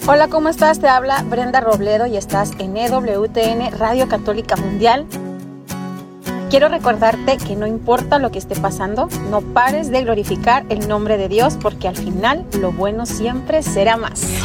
Hola, ¿cómo estás? Te habla Brenda Robledo y estás en EWTN Radio Católica Mundial. Quiero recordarte que no importa lo que esté pasando, no pares de glorificar el nombre de Dios porque al final lo bueno siempre será más.